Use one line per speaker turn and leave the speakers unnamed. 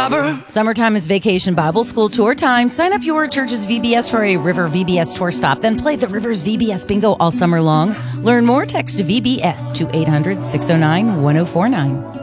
robber.
Summertime is Vacation Bible School tour time. Sign up your church's VBS for a River VBS tour stop, then play the Rivers VBS bingo all summer long. Learn more, text VBS to 800-609-1049.